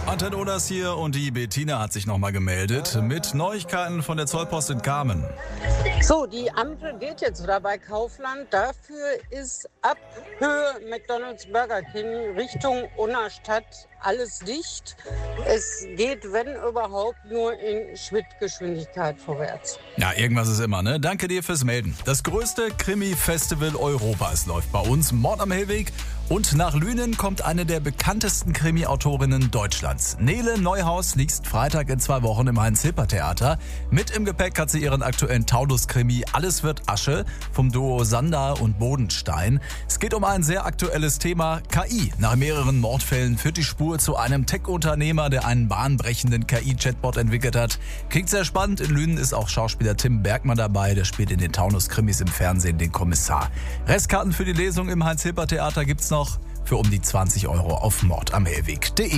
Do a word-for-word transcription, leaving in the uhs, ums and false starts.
Antenne Odas hier und die Bettina hat sich nochmal gemeldet mit Neuigkeiten von der Zollpost in Kamen. So, die Ampel geht jetzt wieder bei Kaufland. Dafür ist ab Höhe McDonald's, Burger King Richtung Unna-Stadt alles dicht. Es geht, wenn überhaupt, nur in Schrittgeschwindigkeit vorwärts. Ja, irgendwas ist immer, ne? Danke dir fürs Melden. Das größte Krimi-Festival Europas läuft bei uns, Mord am Hellweg. Und nach Lünen kommt eine der bekanntesten Krimi-Autorinnen Deutschlands. Nele Neuhaus liest Freitag in zwei Wochen im Heinz-Hilper-Theater. Mit im Gepäck hat sie ihren aktuellen Taunus-Krimi Alles wird Asche vom Duo Sander und Bodenstein. Es geht um ein sehr aktuelles Thema, K I. Nach mehreren Mordfällen führt die Spur zu einem Tech-Unternehmer, der einen bahnbrechenden K I-Chatbot entwickelt hat. Klingt sehr spannend. In Lünen ist auch Schauspieler Tim Bergmann dabei. Der spielt in den Taunus-Krimis im Fernsehen den Kommissar. Restkarten für die Lesung im Heinz-Hilper-Theater gibt's noch für um die zwanzig Euro auf mordamhellweg punkt de.